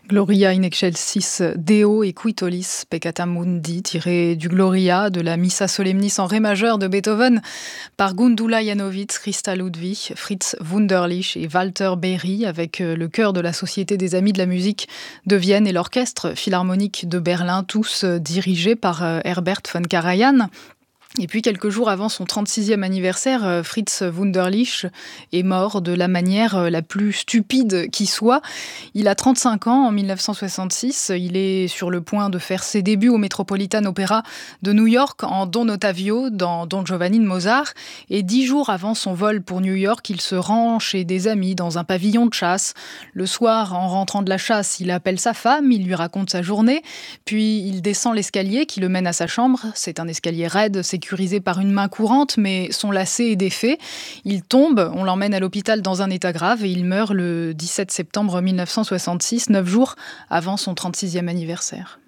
Gloria in excelsis Deo et Quitolis peccata mundi, tiré du Gloria de la Missa Solemnis en ré majeur de Beethoven par Gundula Janowitz, Christa Ludwig, Fritz Wunderlich et Walter Berry, avec le chœur de la Société des Amis de la Musique de Vienne et l'Orchestre Philharmonique de Berlin, tous dirigés par Herbert von Karajan. Et puis, quelques jours avant son 36e anniversaire, Fritz Wunderlich est mort de la manière la plus stupide qui soit. Il a 35 ans en 1966. Il est sur le point de faire ses débuts au Metropolitan Opera de New York en Don Ottavio, dans Don Giovanni de Mozart. Et 10 jours avant son vol pour New York, il se rend chez des amis dans un pavillon de chasse. Le soir, en rentrant de la chasse, il appelle sa femme, il lui raconte sa journée. Puis, il descend l'escalier qui le mène à sa chambre. C'est un escalier raide, sécurisé par une main courante, mais son lacet est défait. Il tombe, on l'emmène à l'hôpital dans un état grave et il meurt le 17 septembre 1966, 9 jours avant son 36e anniversaire.